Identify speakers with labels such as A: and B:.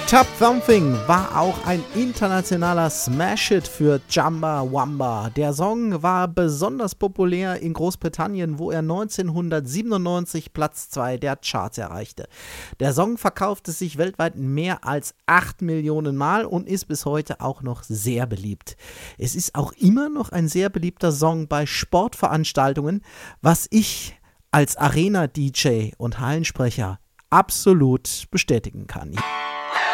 A: Top Thumping war auch ein internationaler Smash-Hit für Chumbawamba. Der Song war besonders populär in Großbritannien, wo er 1997 Platz 2 der Charts erreichte. Der Song verkaufte sich weltweit mehr als 8 Millionen Mal und ist bis heute auch noch sehr beliebt. Es ist auch immer noch ein sehr beliebter Song bei Sportveranstaltungen, was ich als Arena-DJ und Hallensprecher absolut bestätigen kann.